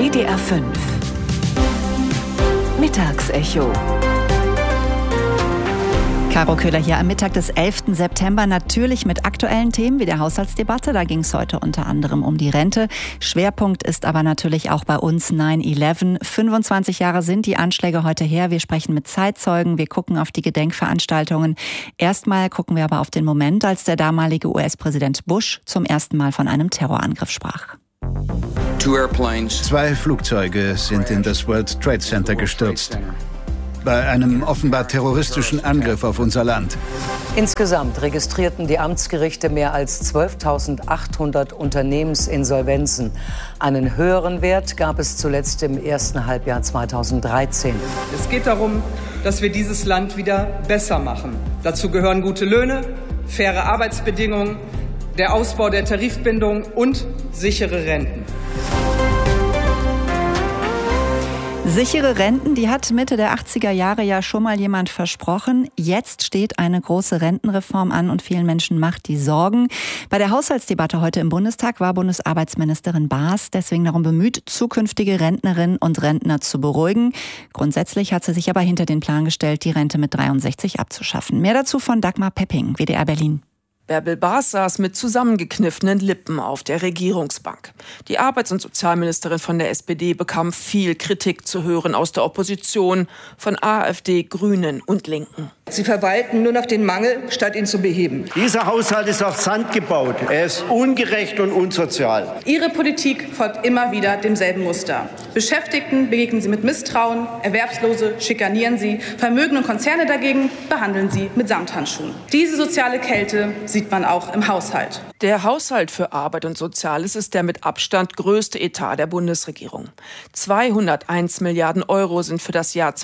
WDR 5 Mittagsecho. Caro Köhler hier am Mittag des 11. September, natürlich mit aktuellen Themen wie der Haushaltsdebatte. Da ging es heute unter anderem um die Rente. Schwerpunkt ist aber natürlich auch bei uns 9/11. 25 Jahre sind die Anschläge heute her. Wir sprechen mit Zeitzeugen, wir gucken auf die Gedenkveranstaltungen. Erstmal gucken wir aber auf den Moment, als der damalige US-Präsident Bush zum ersten Mal von einem Terrorangriff sprach. 2 Flugzeuge sind in das World Trade Center gestürzt. Bei einem offenbar terroristischen Angriff auf unser Land. Insgesamt registrierten die Amtsgerichte mehr als 12.800 Unternehmensinsolvenzen. Einen höheren Wert gab es zuletzt im ersten Halbjahr 2013. Es geht darum, dass wir dieses Land wieder besser machen. Dazu gehören gute Löhne, faire Arbeitsbedingungen, der Ausbau der Tarifbindung und sichere Renten. Sichere Renten, die hat Mitte der 80er Jahre ja schon mal jemand versprochen. Jetzt steht eine große Rentenreform an und vielen Menschen macht die Sorgen. Bei der Haushaltsdebatte heute im Bundestag war Bundesarbeitsministerin Baas deswegen darum bemüht, zukünftige Rentnerinnen und Rentner zu beruhigen. Grundsätzlich hat sie sich aber hinter den Plan gestellt, die Rente mit 63 abzuschaffen. Mehr dazu von Dagmar Pepping, WDR Berlin. Bärbel Baas saß mit zusammengekniffenen Lippen auf der Regierungsbank. Die Arbeits- und Sozialministerin von der SPD bekam viel Kritik zu hören aus der Opposition, von AfD, Grünen und Linken. Sie verwalten nur noch den Mangel, statt ihn zu beheben. Dieser Haushalt ist auf Sand gebaut. Er ist ungerecht und unsozial. Ihre Politik folgt immer wieder demselben Muster. Beschäftigten begegnen Sie mit Misstrauen, Erwerbslose schikanieren Sie, Vermögen und Konzerne dagegen behandeln Sie mit Samthandschuhen. Diese soziale Kälte sieht man auch im Haushalt. Der Haushalt für Arbeit und Soziales ist der mit Abstand größte Etat der Bundesregierung. 201 Milliarden Euro sind für das Jahr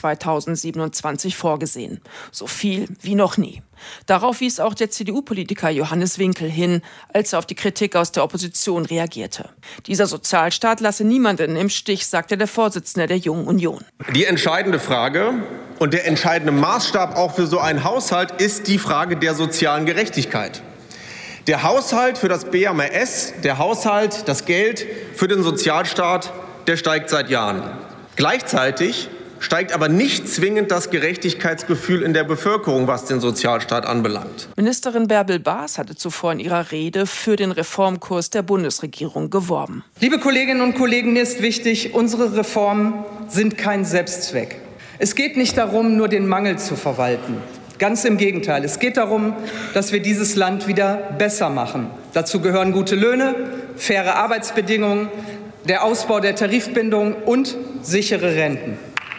2027 vorgesehen. So viel wie noch nie. Darauf wies auch der CDU-Politiker Johannes Winkel hin, als er auf die Kritik aus der Opposition reagierte. Dieser Sozialstaat lasse niemanden im Stich, sagte der Vorsitzende der Jungen Union. Die entscheidende Frage und der entscheidende Maßstab auch für so einen Haushalt ist die Frage der sozialen Gerechtigkeit. Der Haushalt für das BMAS, der Haushalt, das Geld für den Sozialstaat, der steigt seit Jahren. Gleichzeitig steigt aber nicht zwingend das Gerechtigkeitsgefühl in der Bevölkerung, was den Sozialstaat anbelangt. Ministerin Bärbel Baas hatte zuvor in ihrer Rede für den Reformkurs der Bundesregierung geworben. Liebe Kolleginnen und Kollegen, mir ist wichtig, unsere Reformen sind kein Selbstzweck. Es geht nicht darum, nur den Mangel zu verwalten. Ganz im Gegenteil. Es geht darum, dass wir dieses Land wieder besser machen. Dazu gehören gute Löhne, faire Arbeitsbedingungen, der Ausbau der Tarifbindung und sichere Renten.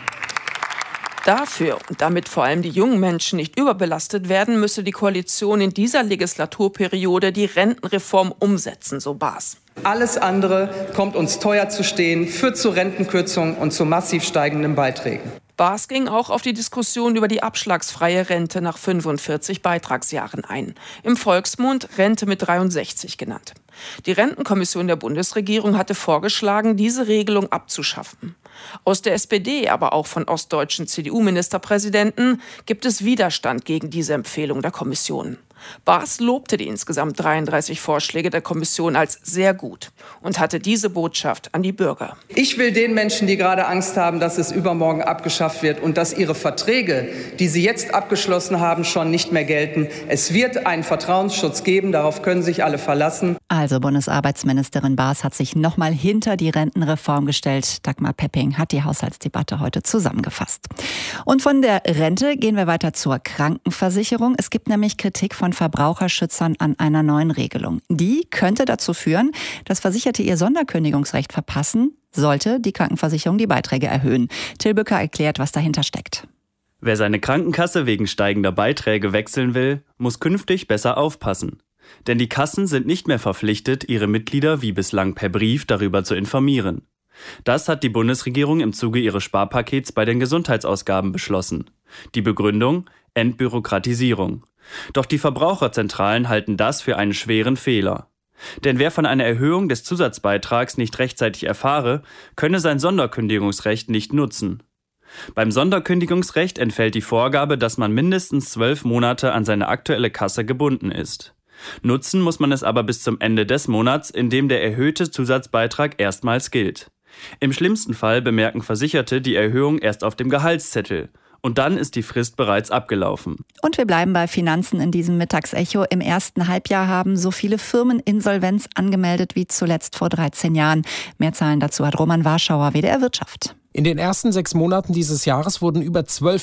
Dafür und damit vor allem die jungen Menschen nicht überbelastet werden, müsse die Koalition in dieser Legislaturperiode die Rentenreform umsetzen, so Baas. Alles andere kommt uns teuer zu stehen, führt zu Rentenkürzungen und zu massiv steigenden Beiträgen. Baas ging auch auf die Diskussion über die abschlagsfreie Rente nach 45 Beitragsjahren ein. Im Volksmund Rente mit 63 genannt. Die Rentenkommission der Bundesregierung hatte vorgeschlagen, diese Regelung abzuschaffen. Aus der SPD, aber auch von ostdeutschen CDU-Ministerpräsidenten gibt es Widerstand gegen diese Empfehlung der Kommission. Baas lobte die insgesamt 33 Vorschläge der Kommission als sehr gut und hatte diese Botschaft an die Bürger. Ich will den Menschen, die gerade Angst haben, dass es übermorgen abgeschafft wird und dass ihre Verträge, die sie jetzt abgeschlossen haben, schon nicht mehr gelten. Es wird einen Vertrauensschutz geben, darauf können sich alle verlassen. Also Bundesarbeitsministerin Baas hat sich nochmal hinter die Rentenreform gestellt. Dagmar Pepping hat die Haushaltsdebatte heute zusammengefasst. Und von der Rente gehen wir weiter zur Krankenversicherung. Es gibt nämlich Kritik von Verbraucherschützern an einer neuen Regelung. Die könnte dazu führen, dass Versicherte ihr Sonderkündigungsrecht verpassen, sollte die Krankenversicherung die Beiträge erhöhen. Till Bücker erklärt, was dahinter steckt. Wer seine Krankenkasse wegen steigender Beiträge wechseln will, muss künftig besser aufpassen. Denn die Kassen sind nicht mehr verpflichtet, ihre Mitglieder wie bislang per Brief darüber zu informieren. Das hat die Bundesregierung im Zuge ihres Sparpakets bei den Gesundheitsausgaben beschlossen. Die Begründung: Entbürokratisierung. Doch die Verbraucherzentralen halten das für einen schweren Fehler. Denn wer von einer Erhöhung des Zusatzbeitrags nicht rechtzeitig erfahre, könne sein Sonderkündigungsrecht nicht nutzen. Beim Sonderkündigungsrecht entfällt die Vorgabe, dass man mindestens 12 Monate an seine aktuelle Kasse gebunden ist. Nutzen muss man es aber bis zum Ende des Monats, in dem der erhöhte Zusatzbeitrag erstmals gilt. Im schlimmsten Fall bemerken Versicherte die Erhöhung erst auf dem Gehaltszettel. Und dann ist die Frist bereits abgelaufen. Und wir bleiben bei Finanzen in diesem Mittagsecho. Im ersten Halbjahr haben so viele Firmen Insolvenz angemeldet wie zuletzt vor 13 Jahren. Mehr Zahlen dazu hat Roman Warschauer, WDR Wirtschaft. In den ersten 6 Monaten dieses Jahres wurden über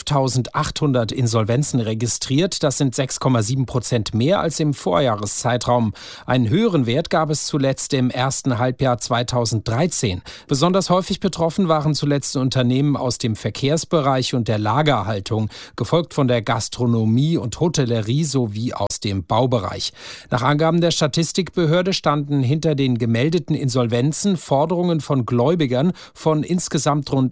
12.800 Insolvenzen registriert. Das sind 6,7% mehr als im Vorjahreszeitraum. Einen höheren Wert gab es zuletzt im ersten Halbjahr 2013. Besonders häufig betroffen waren zuletzt Unternehmen aus dem Verkehrsbereich und der Lagerhaltung, gefolgt von der Gastronomie und Hotellerie sowie aus dem Baubereich. Nach Angaben der Statistikbehörde standen hinter den gemeldeten Insolvenzen Forderungen von Gläubigern von insgesamt rund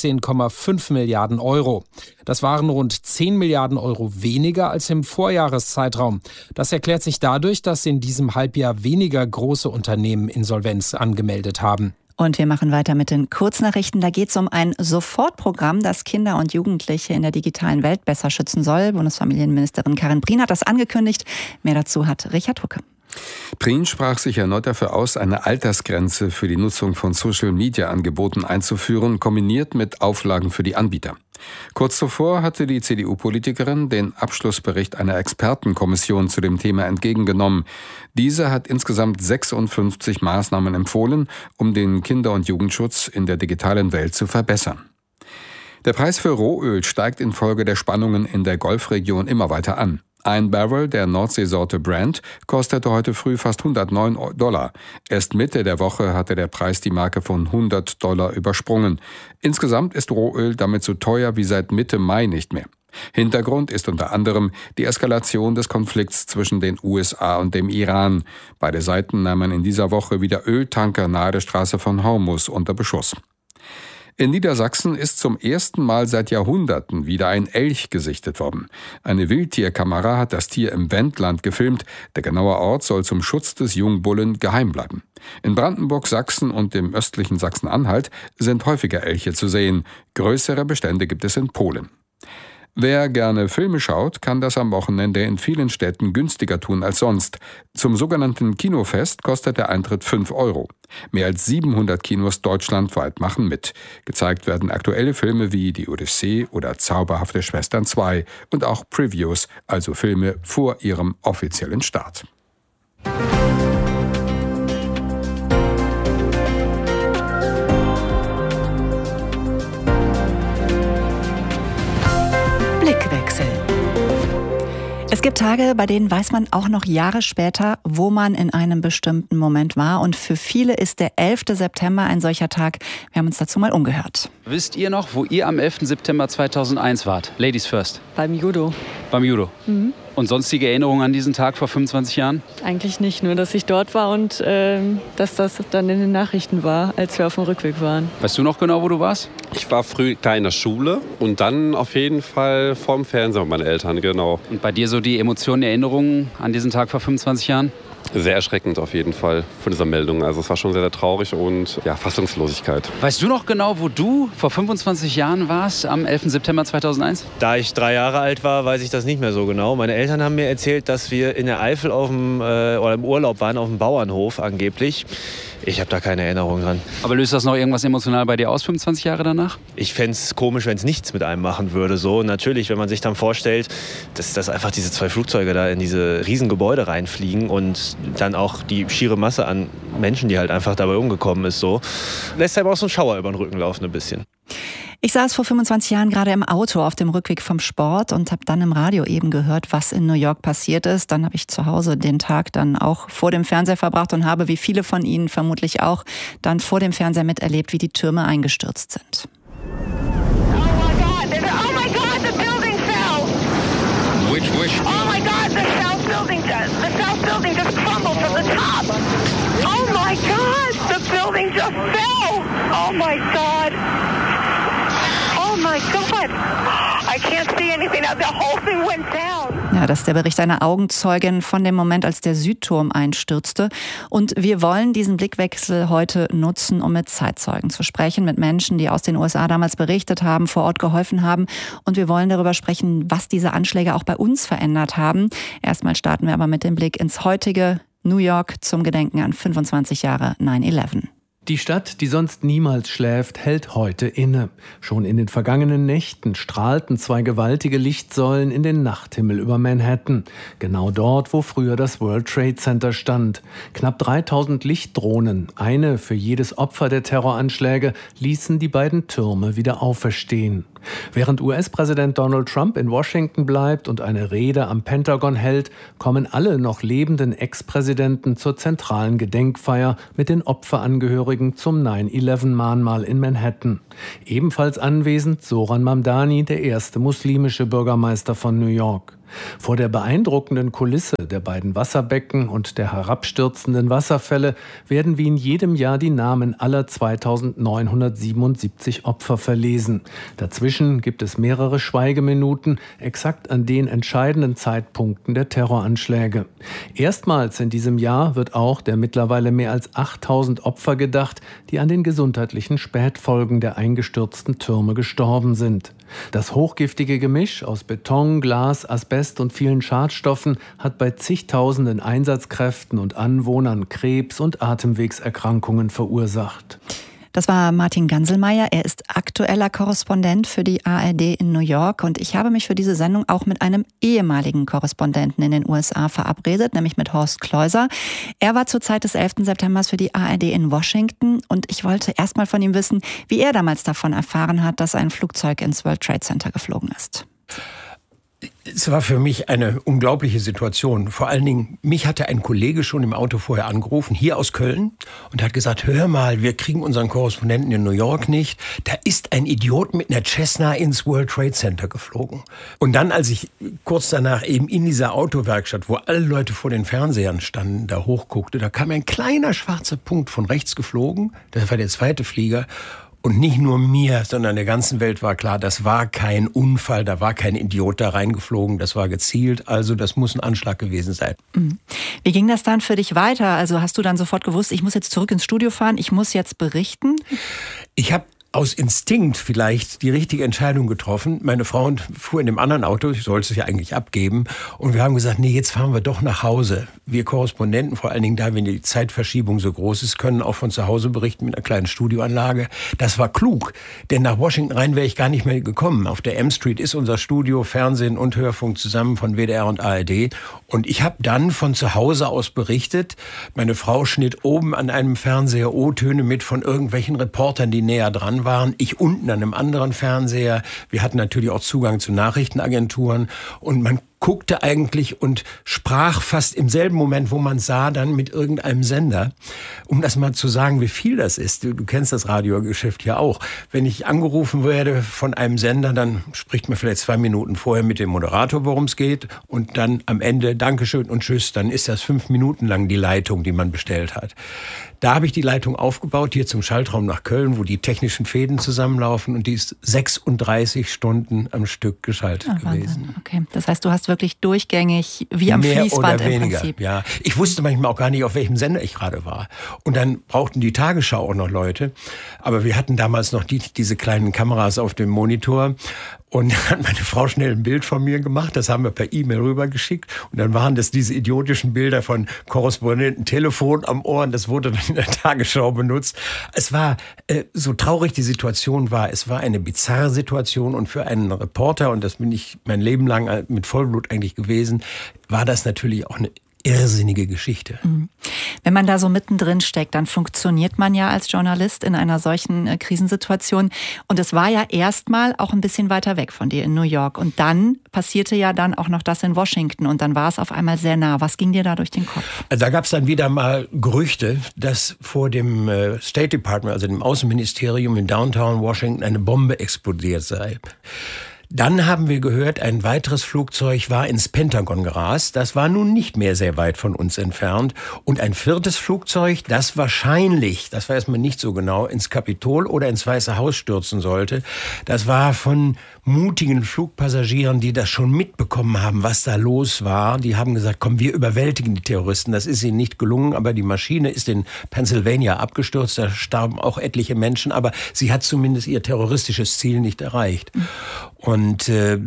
18,5 Milliarden Euro. Das waren rund 10 Milliarden Euro weniger als im Vorjahreszeitraum. Das erklärt sich dadurch, dass in diesem Halbjahr weniger große Unternehmen Insolvenz angemeldet haben. Und wir machen weiter mit den Kurznachrichten. Da geht es um ein Sofortprogramm, das Kinder und Jugendliche in der digitalen Welt besser schützen soll. Bundesfamilienministerin Karin Prien hat das angekündigt. Mehr dazu hat Richard Hucke. Prien sprach sich erneut dafür aus, eine Altersgrenze für die Nutzung von Social-Media-Angeboten einzuführen, kombiniert mit Auflagen für die Anbieter. Kurz zuvor hatte die CDU-Politikerin den Abschlussbericht einer Expertenkommission zu dem Thema entgegengenommen. Diese hat insgesamt 56 Maßnahmen empfohlen, um den Kinder- und Jugendschutz in der digitalen Welt zu verbessern. Der Preis für Rohöl steigt infolge der Spannungen in der Golfregion immer weiter an. Ein Barrel der Nordseesorte Brent kostete heute früh fast $109. Erst Mitte der Woche hatte der Preis die Marke von $100 übersprungen. Insgesamt ist Rohöl damit so teuer wie seit Mitte Mai nicht mehr. Hintergrund ist unter anderem die Eskalation des Konflikts zwischen den USA und dem Iran. Beide Seiten nahmen in dieser Woche wieder Öltanker nahe der Straße von Hormuz unter Beschuss. In Niedersachsen ist zum ersten Mal seit Jahrhunderten wieder ein Elch gesichtet worden. Eine Wildtierkamera hat das Tier im Wendland gefilmt. Der genaue Ort soll zum Schutz des Jungbullen geheim bleiben. In Brandenburg, Sachsen und dem östlichen Sachsen-Anhalt sind häufiger Elche zu sehen. Größere Bestände gibt es in Polen. Wer gerne Filme schaut, kann das am Wochenende in vielen Städten günstiger tun als sonst. Zum sogenannten Kinofest kostet der Eintritt 5 €. Mehr als 700 Kinos deutschlandweit machen mit. Gezeigt werden aktuelle Filme wie Die Odyssee oder Zauberhafte Schwestern 2 und auch Previews, also Filme vor ihrem offiziellen Start. Blickwechsel. Es gibt Tage, bei denen weiß man auch noch Jahre später, wo man in einem bestimmten Moment war. Und für viele ist der 11. September ein solcher Tag. Wir haben uns dazu mal umgehört. Wisst ihr noch, wo ihr am 11. September 2001 wart? Ladies first. Beim Judo. Beim Judo? Mhm. Und sonstige Erinnerungen an diesen Tag vor 25 Jahren? Eigentlich nicht, nur dass ich dort war und dass das dann in den Nachrichten war, als wir auf dem Rückweg waren. Weißt du noch genau, wo du warst? Ich war früh da in der Schule und dann auf jeden Fall vorm Fernseher mit meinen Eltern, genau. Und bei dir so die Emotionen, Erinnerungen an diesen Tag vor 25 Jahren? Sehr erschreckend auf jeden Fall von dieser Meldung. Also es war schon sehr, sehr traurig und ja, Fassungslosigkeit. Weißt du noch genau, wo du vor 25 Jahren warst am 11. September 2001? Da ich 3 Jahre alt war, weiß ich das nicht mehr so genau. Meine Eltern haben mir erzählt, dass wir in der Eifel oder im Urlaub waren, auf dem Bauernhof angeblich. Ich habe da keine Erinnerung dran. Aber löst das noch irgendwas emotional bei dir aus, 25 Jahre danach? Ich fände es komisch, wenn es nichts mit einem machen würde. So natürlich, wenn man sich dann vorstellt, dass einfach diese 2 Flugzeuge da in diese riesen Gebäude reinfliegen und dann auch die schiere Masse an Menschen, die halt einfach dabei umgekommen ist, so lässt einem auch so ein Schauer über den Rücken laufen ein bisschen. Ich saß vor 25 Jahren gerade im Auto auf dem Rückweg vom Sport und habe dann im Radio eben gehört, was in New York passiert ist. Dann habe ich zu Hause den Tag dann auch vor dem Fernseher verbracht und habe, wie viele von Ihnen vermutlich auch, dann vor dem Fernseher miterlebt, wie die Türme eingestürzt sind. Oh my God! Oh my God! I can't see anything. The whole thing went down. Ja, das ist der Bericht einer Augenzeugin von dem Moment, als der Südturm einstürzte. Und wir wollen diesen Blickwechsel heute nutzen, um mit Zeitzeugen zu sprechen, mit Menschen, die aus den USA damals berichtet haben, vor Ort geholfen haben. Und wir wollen darüber sprechen, was diese Anschläge auch bei uns verändert haben. Erstmal starten wir aber mit dem Blick ins heutige New York zum Gedenken an 25 Jahre 9/11. Die Stadt, die sonst niemals schläft, hält heute inne. Schon in den vergangenen Nächten strahlten 2 gewaltige Lichtsäulen in den Nachthimmel über Manhattan. Genau dort, wo früher das World Trade Center stand. Knapp 3000 Lichtdrohnen, eine für jedes Opfer der Terroranschläge, ließen die beiden Türme wieder auferstehen. Während US-Präsident Donald Trump in Washington bleibt und eine Rede am Pentagon hält, kommen alle noch lebenden Ex-Präsidenten zur zentralen Gedenkfeier mit den Opferangehörigen zum 9/11-Mahnmal in Manhattan. Ebenfalls anwesend Zoran Mamdani, der erste muslimische Bürgermeister von New York. Vor der beeindruckenden Kulisse der beiden Wasserbecken und der herabstürzenden Wasserfälle werden wie in jedem Jahr die Namen aller 2977 Opfer verlesen. Dazwischen gibt es mehrere Schweigeminuten, exakt an den entscheidenden Zeitpunkten der Terroranschläge. Erstmals in diesem Jahr wird auch der mittlerweile mehr als 8000 Opfer gedacht, die an den gesundheitlichen Spätfolgen der eingestürzten Türme gestorben sind. Das hochgiftige Gemisch aus Beton, Glas, Asbest und vielen Schadstoffen hat bei zigtausenden Einsatzkräften und Anwohnern Krebs und Atemwegserkrankungen verursacht. Das war Martin Ganselmeier. Er ist aktueller Korrespondent für die ARD in New York. Und ich habe mich für diese Sendung auch mit einem ehemaligen Korrespondenten in den USA verabredet, nämlich mit Horst Kleuser. Er war zur Zeit des 11. September für die ARD in Washington. Und ich wollte erst mal von ihm wissen, wie er damals davon erfahren hat, dass ein Flugzeug ins World Trade Center geflogen ist. Es war für mich eine unglaubliche Situation. Vor allen Dingen, mich hatte ein Kollege schon im Auto vorher angerufen, hier aus Köln, und hat gesagt, hör mal, wir kriegen unseren Korrespondenten in New York nicht. Da ist ein Idiot mit einer Cessna ins World Trade Center geflogen. Und dann, als ich kurz danach eben in dieser Autowerkstatt, wo alle Leute vor den Fernsehern standen, da hochguckte, da kam ein kleiner schwarzer Punkt von rechts geflogen. Das war der zweite Flieger. Und nicht nur mir, sondern der ganzen Welt war klar, das war kein Unfall, da war kein Idiot da reingeflogen, das war gezielt, also das muss ein Anschlag gewesen sein. Wie ging das dann für dich weiter? Also hast du dann sofort gewusst, ich muss jetzt zurück ins Studio fahren, ich muss jetzt berichten? Ich habe aus Instinkt vielleicht die richtige Entscheidung getroffen. Meine Frau fuhr in dem anderen Auto, ich sollte es ja eigentlich abgeben. Und wir haben gesagt, nee, jetzt fahren wir doch nach Hause. Wir Korrespondenten, vor allen Dingen da, wenn die Zeitverschiebung so groß ist, können auch von zu Hause berichten mit einer kleinen Studioanlage. Das war klug, denn nach Washington rein wäre ich gar nicht mehr gekommen. Auf der M Street ist unser Studio, Fernsehen und Hörfunk zusammen von WDR und ARD. Und ich habe dann von zu Hause aus berichtet. Meine Frau schnitt oben an einem Fernseher O-Töne mit von irgendwelchen Reportern, die näher dran waren. Ich unten an einem anderen Fernseher. Wir hatten natürlich auch Zugang zu Nachrichtenagenturen. Und man guckte eigentlich und sprach fast im selben Moment, wo man sah, dann mit irgendeinem Sender. Um das mal zu sagen, wie viel das ist. Du kennst das Radiogeschäft ja auch. Wenn ich angerufen werde von einem Sender, dann spricht man vielleicht 2 Minuten vorher mit dem Moderator, worum es geht. Und dann am Ende Dankeschön und Tschüss. Dann ist das 5 Minuten lang die Leitung, die man bestellt hat. Da habe ich die Leitung aufgebaut, hier zum Schaltraum nach Köln, wo die technischen Fäden zusammenlaufen. Und die ist 36 Stunden am Stück geschaltet gewesen. Okay, das heißt, du hast wirklich durchgängig, wie am Fließband im Prinzip. Ja, ich wusste manchmal auch gar nicht, auf welchem Sender ich gerade war. Und dann brauchten die Tagesschau auch noch Leute. Aber wir hatten damals noch diese kleinen Kameras auf dem Monitor. Und dann hat meine Frau schnell ein Bild von mir gemacht, das haben wir per E-Mail rübergeschickt. Und dann waren das diese idiotischen Bilder von Korrespondenten, Telefon am Ohr, und das wurde dann in der Tagesschau benutzt. Es war, so traurig die Situation war, es war eine bizarre Situation, und für einen Reporter, und das bin ich mein Leben lang mit Vollblut eigentlich gewesen, war das natürlich auch eine irrsinnige Geschichte. Wenn man da so mittendrin steckt, dann funktioniert man ja als Journalist in einer solchen Krisensituation. Und es war ja erstmal auch ein bisschen weiter weg von dir in New York. Und dann passierte ja dann auch noch das in Washington. Und dann war es auf einmal sehr nah. Was ging dir da durch den Kopf? Da gab es dann wieder mal Gerüchte, dass vor dem State Department, also dem Außenministerium in Downtown Washington, eine Bombe explodiert sei. Dann haben wir gehört, ein weiteres Flugzeug war ins Pentagon gerast. Das war nun nicht mehr sehr weit von uns entfernt. Und ein 4. Flugzeug, das wahrscheinlich, das weiß man nicht so genau, ins Kapitol oder ins Weiße Haus stürzen sollte. Das war von mutigen Flugpassagieren, die das schon mitbekommen haben, was da los war. Die haben gesagt, komm, wir überwältigen die Terroristen. Das ist ihnen nicht gelungen, aber die Maschine ist in Pennsylvania abgestürzt. Da starben auch etliche Menschen, aber sie hat zumindest ihr terroristisches Ziel nicht erreicht. Und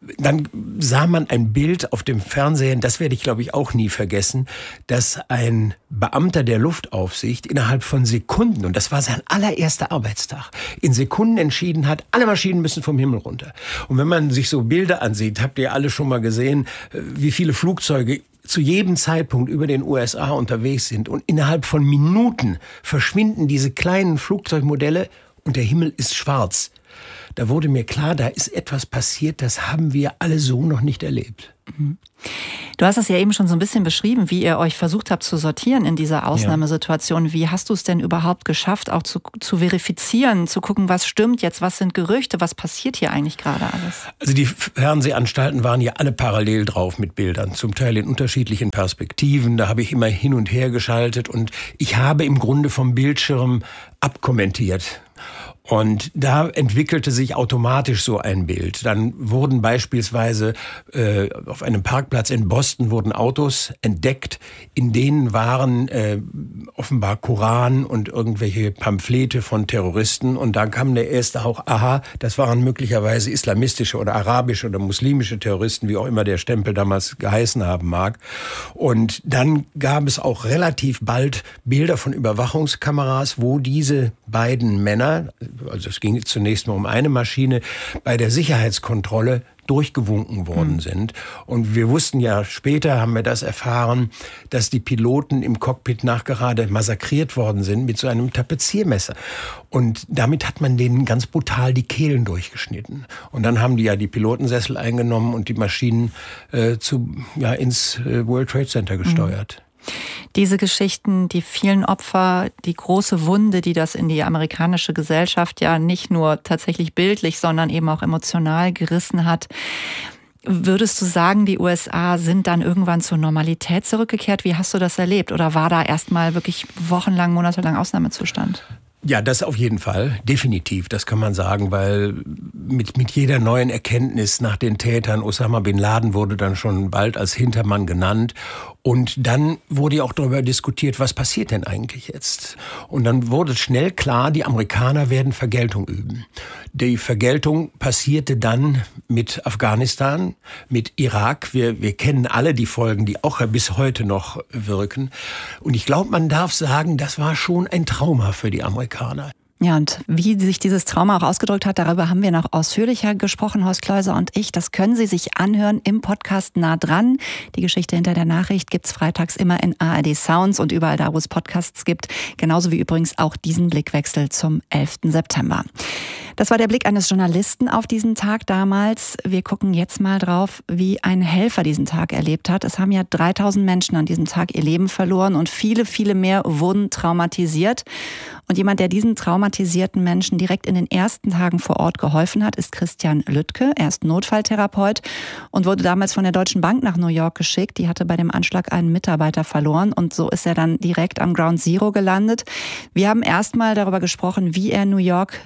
Dann sah man ein Bild auf dem Fernsehen, das werde ich, glaube ich, auch nie vergessen, dass ein Beamter der Luftaufsicht innerhalb von Sekunden, und das war sein allererster Arbeitstag, in Sekunden entschieden hat, alle Maschinen müssen vom Himmel runter. Und wenn man sich so Bilder ansieht, habt ihr alle schon mal gesehen, wie viele Flugzeuge zu jedem Zeitpunkt über den USA unterwegs sind. Und innerhalb von Minuten verschwinden diese kleinen Flugzeugmodelle und der Himmel ist schwarz. Da wurde mir klar, da ist etwas passiert, das haben wir alle so noch nicht erlebt. Du hast es ja eben schon so ein bisschen beschrieben, wie ihr euch versucht habt zu sortieren in dieser Ausnahmesituation. Wie hast du es denn überhaupt geschafft, auch zu verifizieren, zu gucken, was stimmt jetzt, was sind Gerüchte, was passiert hier eigentlich gerade alles? Also die Fernsehanstalten waren ja alle parallel drauf mit Bildern, zum Teil in unterschiedlichen Perspektiven. Da habe ich immer hin und her geschaltet und ich habe im Grunde vom Bildschirm abkommentiert. Und da entwickelte sich automatisch so ein Bild. Dann wurden beispielsweise auf einem Parkplatz in Boston wurden Autos entdeckt, in denen waren offenbar Koran und irgendwelche Pamphlete von Terroristen. Und da kam der erste Hauch, aha, das waren möglicherweise islamistische oder arabische oder muslimische Terroristen, wie auch immer der Stempel damals geheißen haben mag. Und dann gab es auch relativ bald Bilder von Überwachungskameras, wo diese beiden Männer, also es ging zunächst mal um eine Maschine, bei der Sicherheitskontrolle durchgewunken worden sind. Und wir wussten ja, später haben wir das erfahren, dass die Piloten im Cockpit nachgerade massakriert worden sind mit so einem Tapeziermesser. Und damit hat man denen ganz brutal die Kehlen durchgeschnitten. Und dann haben die ja die Pilotensessel eingenommen und die Maschinen ins World Trade Center gesteuert. Diese Geschichten, die vielen Opfer, die große Wunde, die das in die amerikanische Gesellschaft ja nicht nur tatsächlich bildlich, sondern eben auch emotional gerissen hat. Würdest du sagen, die USA sind dann irgendwann zur Normalität zurückgekehrt? Wie hast du das erlebt? Oder war da erstmal wirklich wochenlang, monatelang Ausnahmezustand? Ja, das auf jeden Fall, definitiv, das kann man sagen, weil mit jeder neuen Erkenntnis nach den Tätern, Osama Bin Laden wurde dann schon bald als Hintermann genannt und dann wurde ja auch darüber diskutiert, was passiert denn eigentlich jetzt? Und dann wurde schnell klar, die Amerikaner werden Vergeltung üben. Die Vergeltung passierte dann mit Afghanistan, mit Irak. Wir kennen alle die Folgen, die auch bis heute noch wirken. Und ich glaube, man darf sagen, das war schon ein Trauma für die Amerikaner. Ja, und wie sich dieses Trauma auch ausgedrückt hat, darüber haben wir noch ausführlicher gesprochen, Horst Kleuser und ich. Das können Sie sich anhören im Podcast Nah dran. Die Geschichte hinter der Nachricht gibt's freitags immer in ARD Sounds und überall da, wo es Podcasts gibt. Genauso wie übrigens auch diesen Blickwechsel zum 11. September. Das war der Blick eines Journalisten auf diesen Tag damals. Wir gucken jetzt mal drauf, wie ein Helfer diesen Tag erlebt hat. Es haben ja 3000 Menschen an diesem Tag ihr Leben verloren und viele, viele mehr wurden traumatisiert. Und jemand, der diesen traumatisierten Menschen direkt in den ersten Tagen vor Ort geholfen hat, ist Christian Lüttke. Er ist Notfalltherapeut und wurde damals von der Deutschen Bank nach New York geschickt. Die hatte bei dem Anschlag einen Mitarbeiter verloren und so ist er dann direkt am Ground Zero gelandet. Wir haben erstmal darüber gesprochen, wie er in New York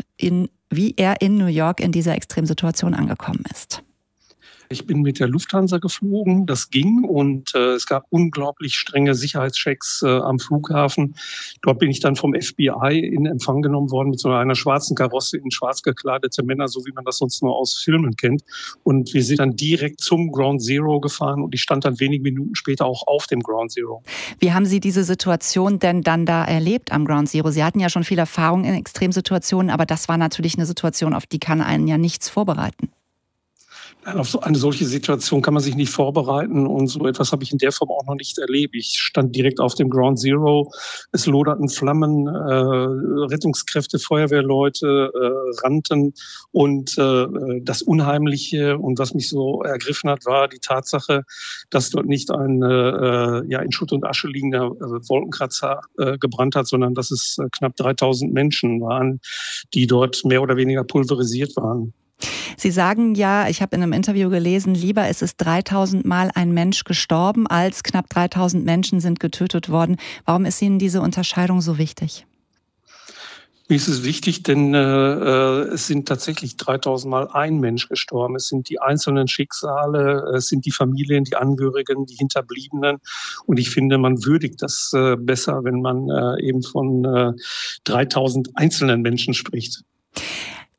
in dieser Extremsituation angekommen ist. Ich bin mit der Lufthansa geflogen, das ging und es gab unglaublich strenge Sicherheitschecks am Flughafen. Dort bin ich dann vom FBI in Empfang genommen worden mit so einer schwarzen Karosse in schwarz gekleidete Männer, so wie man das sonst nur aus Filmen kennt. Und wir sind dann direkt zum Ground Zero gefahren und ich stand dann wenige Minuten später auch auf dem Ground Zero. Wie haben Sie diese Situation denn dann da erlebt am Ground Zero? Sie hatten ja schon viel Erfahrung in Extremsituationen, aber das war natürlich eine Situation, auf die kann einen ja nichts vorbereiten. Auf so eine solche Situation kann man sich nicht vorbereiten und so etwas habe ich in der Form auch noch nicht erlebt. Ich stand direkt auf dem Ground Zero, es loderten Flammen, Rettungskräfte, Feuerwehrleute rannten und das Unheimliche und was mich so ergriffen hat, war die Tatsache, dass dort nicht ein in Schutt und Asche liegender Wolkenkratzer gebrannt hat, sondern dass es knapp 3000 Menschen waren, die dort mehr oder weniger pulverisiert waren. Sie sagen ja, ich habe in einem Interview gelesen, lieber ist es 3000 Mal ein Mensch gestorben, als knapp 3000 Menschen sind getötet worden. Warum ist Ihnen diese Unterscheidung so wichtig? Mir ist es wichtig, denn es sind tatsächlich 3000 Mal ein Mensch gestorben. Es sind die einzelnen Schicksale, es sind die Familien, die Angehörigen, die Hinterbliebenen. Und ich finde, man würdigt das besser, wenn man eben von 3000 einzelnen Menschen spricht.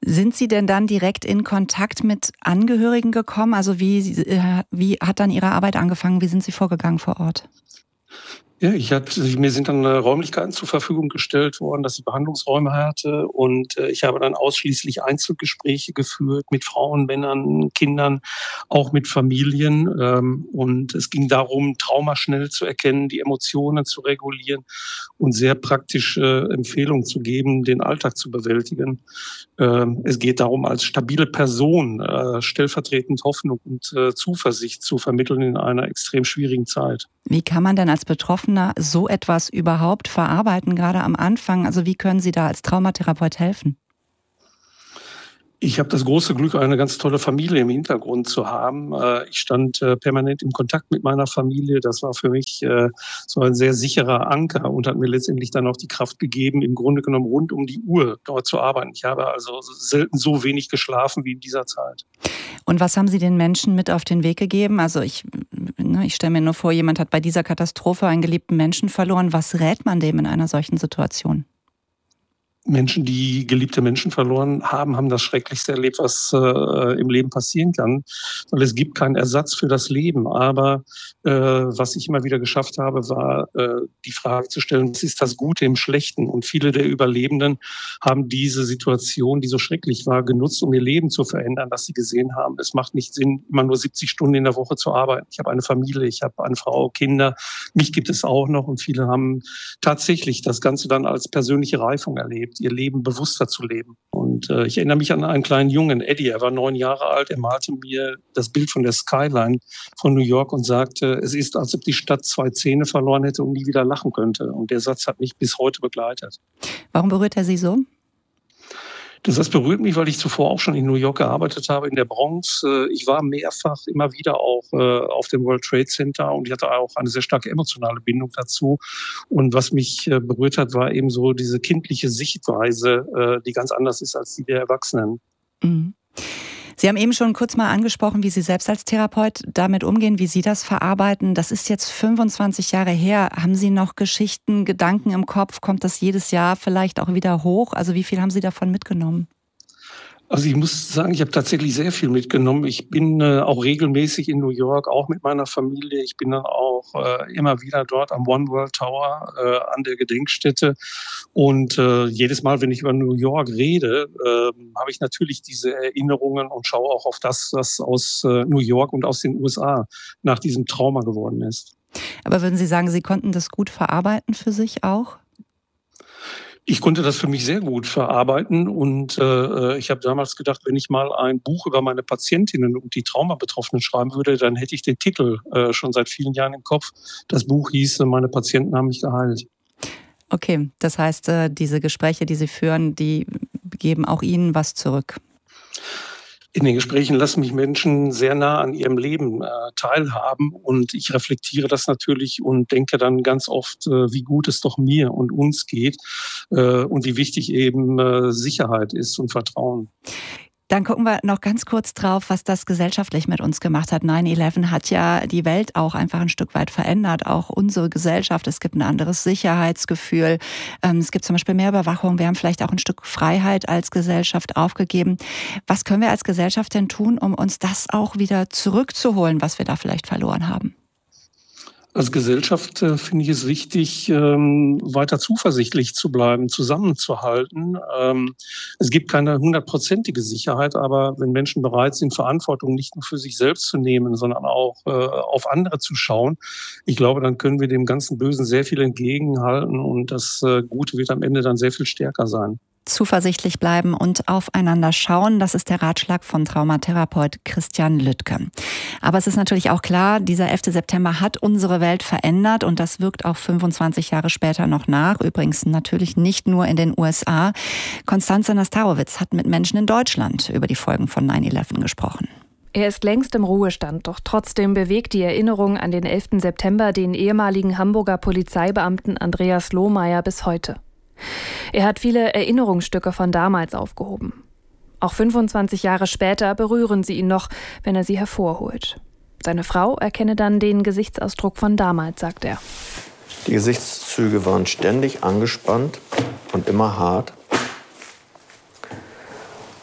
Sind Sie denn dann direkt in Kontakt mit Angehörigen gekommen? Also wie hat dann Ihre Arbeit angefangen? Wie sind Sie vorgegangen vor Ort? Ja, mir sind dann Räumlichkeiten zur Verfügung gestellt worden, dass ich Behandlungsräume hatte, und ich habe dann ausschließlich Einzelgespräche geführt mit Frauen, Männern, Kindern, auch mit Familien, und es ging darum, Trauma schnell zu erkennen, die Emotionen zu regulieren und sehr praktische Empfehlungen zu geben, den Alltag zu bewältigen. Es geht darum, als stabile Person stellvertretend Hoffnung und Zuversicht zu vermitteln in einer extrem schwierigen Zeit. Wie kann man denn als Betroffener so etwas überhaupt verarbeiten, gerade am Anfang? Also wie können Sie da als Traumatherapeut helfen? Ich habe das große Glück, eine ganz tolle Familie im Hintergrund zu haben. Ich stand permanent im Kontakt mit meiner Familie. Das war für mich so ein sehr sicherer Anker und hat mir letztendlich dann auch die Kraft gegeben, im Grunde genommen rund um die Uhr dort zu arbeiten. Ich habe also selten so wenig geschlafen wie in dieser Zeit. Und was haben Sie den Menschen mit auf den Weg gegeben? Also ich stelle mir nur vor, jemand hat bei dieser Katastrophe einen geliebten Menschen verloren. Was rät man dem in einer solchen Situation? Menschen, die geliebte Menschen verloren haben, haben das Schrecklichste erlebt, was im Leben passieren kann. Weil es gibt keinen Ersatz für das Leben. Aber was ich immer wieder geschafft habe, war die Frage zu stellen, was ist das Gute im Schlechten? Und viele der Überlebenden haben diese Situation, die so schrecklich war, genutzt, um ihr Leben zu verändern, dass sie gesehen haben, es macht nicht Sinn, immer nur 70 Stunden in der Woche zu arbeiten. Ich habe eine Familie, ich habe eine Frau, Kinder. Mich gibt es auch noch. Und viele haben tatsächlich das Ganze dann als persönliche Reifung erlebt, ihr Leben bewusster zu leben. Und ich erinnere mich an einen kleinen Jungen, Eddie, er war 9 Jahre alt, er malte mir das Bild von der Skyline von New York und sagte, es ist, als ob die Stadt 2 Zähne verloren hätte und nie wieder lachen könnte. Und der Satz hat mich bis heute begleitet. Warum berührt er Sie so? Das berührt mich, weil ich zuvor auch schon in New York gearbeitet habe, in der Bronx. Ich war mehrfach immer wieder auch auf dem World Trade Center und ich hatte auch eine sehr starke emotionale Bindung dazu. Und was mich berührt hat, war eben so diese kindliche Sichtweise, die ganz anders ist als die der Erwachsenen. Mhm. Sie haben eben schon kurz mal angesprochen, wie Sie selbst als Therapeut damit umgehen, wie Sie das verarbeiten. Das ist jetzt 25 Jahre her. Haben Sie noch Geschichten, Gedanken im Kopf? Kommt das jedes Jahr vielleicht auch wieder hoch? Also wie viel haben Sie davon mitgenommen? Also ich muss sagen, ich habe tatsächlich sehr viel mitgenommen. Ich bin auch regelmäßig in New York, auch mit meiner Familie. Ich bin dann auch immer wieder dort am One World Tower an der Gedenkstätte. Und jedes Mal, wenn ich über New York rede, habe ich natürlich diese Erinnerungen und schaue auch auf das, was aus New York und aus den USA nach diesem Trauma geworden ist. Aber würden Sie sagen, Sie konnten das gut verarbeiten für sich auch? Ich konnte das für mich sehr gut verarbeiten und ich habe damals gedacht, wenn ich mal ein Buch über meine Patientinnen und die Traumabetroffenen schreiben würde, dann hätte ich den Titel schon seit vielen Jahren im Kopf. Das Buch hieß "Meine Patienten haben mich geheilt". Okay, das heißt, diese Gespräche, die Sie führen, die geben auch Ihnen was zurück. In den Gesprächen lassen mich Menschen sehr nah an ihrem Leben teilhaben und ich reflektiere das natürlich und denke dann ganz oft, wie gut es doch mir und uns geht und wie wichtig eben Sicherheit ist und Vertrauen. Dann gucken wir noch ganz kurz drauf, was das gesellschaftlich mit uns gemacht hat. 9/11 hat ja die Welt auch einfach ein Stück weit verändert, auch unsere Gesellschaft. Es gibt ein anderes Sicherheitsgefühl. Es gibt zum Beispiel mehr Überwachung. Wir haben vielleicht auch ein Stück Freiheit als Gesellschaft aufgegeben. Was können wir als Gesellschaft denn tun, um uns das auch wieder zurückzuholen, was wir da vielleicht verloren haben? Als Gesellschaft finde ich es wichtig, weiter zuversichtlich zu bleiben, zusammenzuhalten. Es gibt keine 100%ige Sicherheit, aber wenn Menschen bereit sind, Verantwortung nicht nur für sich selbst zu nehmen, sondern auch auf andere zu schauen, ich glaube, dann können wir dem ganzen Bösen sehr viel entgegenhalten und das Gute wird am Ende dann sehr viel stärker sein. Zuversichtlich bleiben und aufeinander schauen, das ist der Ratschlag von Traumatherapeut Christian Lüttke. Aber es ist natürlich auch klar, dieser 11. September hat unsere Welt verändert und das wirkt auch 25 Jahre später noch nach. Übrigens natürlich nicht nur in den USA. Konstanze Nastarowitz hat mit Menschen in Deutschland über die Folgen von 9/11 gesprochen. Er ist längst im Ruhestand, doch trotzdem bewegt die Erinnerung an den 11. September den ehemaligen Hamburger Polizeibeamten Andreas Lohmeier bis heute. Er hat viele Erinnerungsstücke von damals aufgehoben. Auch 25 Jahre später berühren sie ihn noch, wenn er sie hervorholt. Seine Frau erkenne dann den Gesichtsausdruck von damals, sagt er. Die Gesichtszüge waren ständig angespannt und immer hart.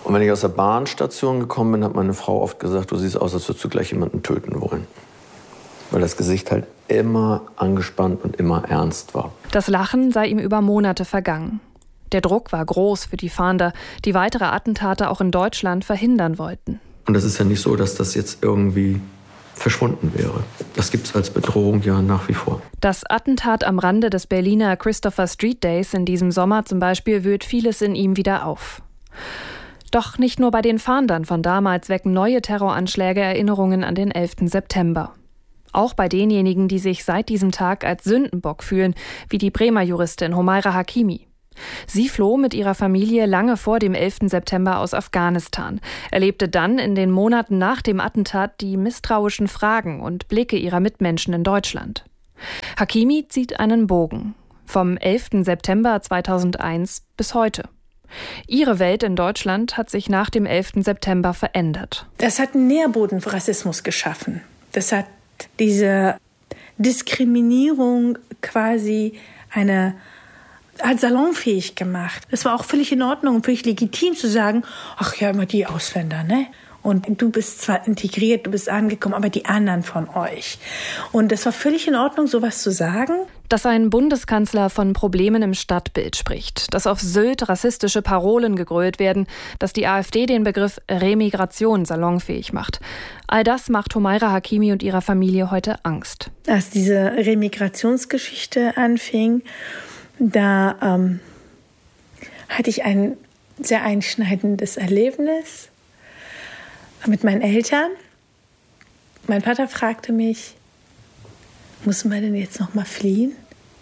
Und wenn ich aus der Bahnstation gekommen bin, hat meine Frau oft gesagt, du siehst aus, als würdest du gleich jemanden töten wollen. Weil das Gesicht halt immer angespannt und immer ernst war. Das Lachen sei ihm über Monate vergangen. Der Druck war groß für die Fahnder, die weitere Attentate auch in Deutschland verhindern wollten. Und das ist ja nicht so, dass das jetzt irgendwie verschwunden wäre. Das gibt es als Bedrohung ja nach wie vor. Das Attentat am Rande des Berliner Christopher Street Days in diesem Sommer zum Beispiel wühlt vieles in ihm wieder auf. Doch nicht nur bei den Fahndern von damals wecken neue Terroranschläge Erinnerungen an den 11. September. Auch bei denjenigen, die sich seit diesem Tag als Sündenbock fühlen, wie die Bremer Juristin Humaira Hakimi. Sie floh mit ihrer Familie lange vor dem 11. September aus Afghanistan, erlebte dann in den Monaten nach dem Attentat die misstrauischen Fragen und Blicke ihrer Mitmenschen in Deutschland. Hakimi zieht einen Bogen. Vom 11. September 2001 bis heute. Ihre Welt in Deutschland hat sich nach dem 11. September verändert. Das hat einen Nährboden für Rassismus geschaffen. Das hat diese Diskriminierung quasi hat salonfähig gemacht. Es war auch völlig in Ordnung und völlig legitim zu sagen, ach ja, immer die Ausländer, ne? Und du bist zwar integriert, du bist angekommen, aber die anderen von euch. Und es war völlig in Ordnung, sowas zu sagen. Dass ein Bundeskanzler von Problemen im Stadtbild spricht, dass auf Sylt rassistische Parolen gegrölt werden, dass die AfD den Begriff Remigration salonfähig macht. All das macht Humaira Hakimi und ihrer Familie heute Angst. Als diese Remigrationsgeschichte anfing, da hatte ich ein sehr einschneidendes Erlebnis mit meinen Eltern. Mein Vater fragte mich, müssen wir denn jetzt noch mal fliehen?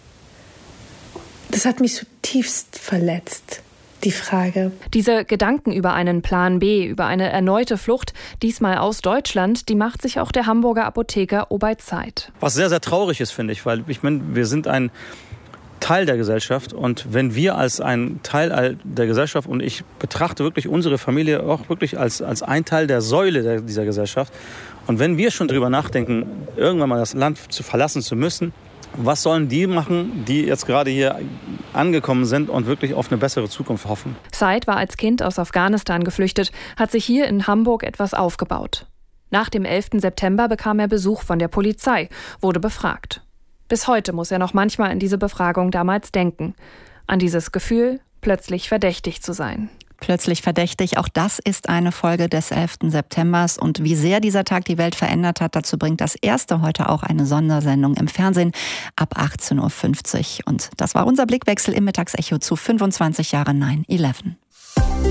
Das hat mich zutiefst verletzt, die Frage. Diese Gedanken über einen Plan B, über eine erneute Flucht, diesmal aus Deutschland, die macht sich auch der Hamburger Apotheker Obay Zeit. Was sehr, sehr traurig ist, finde ich, weil wir sind ein Teil der Gesellschaft und wenn wir als ein Teil der Gesellschaft, und ich betrachte wirklich unsere Familie auch wirklich als ein Teil der Säule dieser Gesellschaft, und wenn wir schon drüber nachdenken, irgendwann mal das Land verlassen zu müssen, was sollen die machen, die jetzt gerade hier angekommen sind und wirklich auf eine bessere Zukunft hoffen? Said war als Kind aus Afghanistan geflüchtet, hat sich hier in Hamburg etwas aufgebaut. Nach dem 11. September bekam er Besuch von der Polizei, wurde befragt. Bis heute muss er noch manchmal an diese Befragung damals denken. An dieses Gefühl, plötzlich verdächtig zu sein. Plötzlich verdächtig, auch das ist eine Folge des 11. Septembers. Und wie sehr dieser Tag die Welt verändert hat, dazu bringt das Erste heute auch eine Sondersendung im Fernsehen ab 18.50 Uhr. Und das war unser Blickwechsel im Mittagsecho zu 25 Jahren 9/11.